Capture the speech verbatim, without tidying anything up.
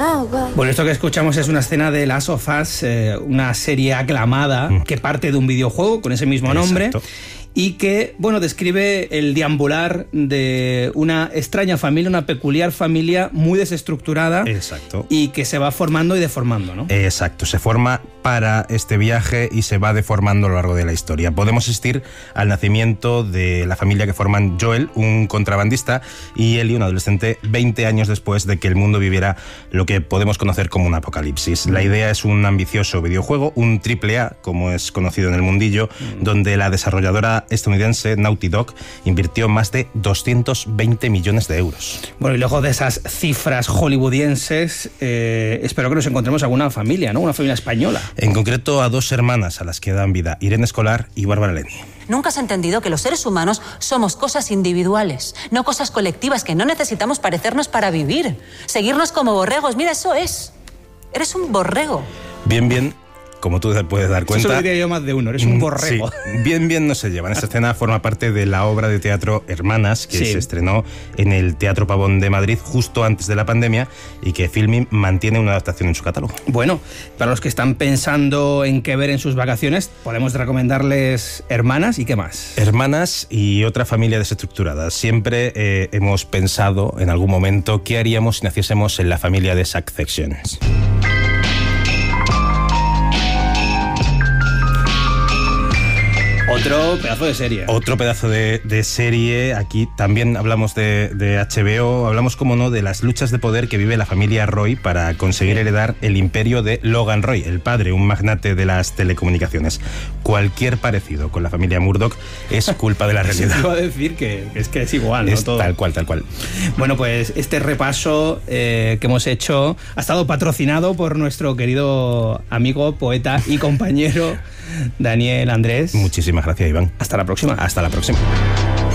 Oh, wow. Bueno, esto que escuchamos es una escena de Last of Us, eh, una serie aclamada mm. que parte de un videojuego con ese mismo nombre. Exacto. Y que, bueno, describe el deambular de una extraña familia, una peculiar familia muy desestructurada. Exacto. Y que se va formando y deformando, ¿no? Exacto, se forma para este viaje y se va deformando a lo largo de la historia. Podemos asistir al nacimiento de la familia que forman Joel, un contrabandista, y Ellie, un adolescente, veinte años después de que el mundo viviera lo que podemos conocer como un apocalipsis. La idea es un ambicioso videojuego, un triple A, como es conocido en el mundillo, mm. donde la desarrolladora estadounidense Naughty Dog invirtió más de doscientos veinte millones de euros. Bueno, y luego de esas cifras hollywoodienses, eh, espero que nos encontremos alguna familia, ¿no? Una familia española. En concreto a dos hermanas a las que dan vida, Irene Escolar y Bárbara Leni. Nunca has entendido que los seres humanos somos cosas individuales, no cosas colectivas, que no necesitamos parecernos para vivir. Seguirnos como borregos, mira, eso es. Eres un borrego. Bien, bien. Como tú te puedes dar cuenta... Eso lo diría yo más de uno, eres un borrego. Sí, bien, bien no se llevan. Esta escena forma parte de la obra de teatro Hermanas, que sí. se estrenó en el Teatro Pavón de Madrid justo antes de la pandemia y que Filmin mantiene una adaptación en su catálogo. Bueno, para los que están pensando en qué ver en sus vacaciones, podemos recomendarles Hermanas y qué más. Hermanas y otra familia desestructurada. Siempre eh, hemos pensado en algún momento qué haríamos si naciésemos en la familia de Succession. Otro pedazo de serie. Otro pedazo de, de serie. Aquí también hablamos de, de H B O, hablamos, como no, de las luchas de poder que vive la familia Roy para conseguir heredar el imperio de Logan Roy, el padre, un magnate de las telecomunicaciones. Cualquier parecido con la familia Murdoch es culpa de la realidad. Se iba a decir que es que es igual, ¿no? Es todo. Tal cual, tal cual. Bueno, pues este repaso eh, que hemos hecho ha estado patrocinado por nuestro querido amigo, poeta y compañero Daniel Andrés. Muchísimas gracias, Iván. Hasta la próxima. Hasta la próxima.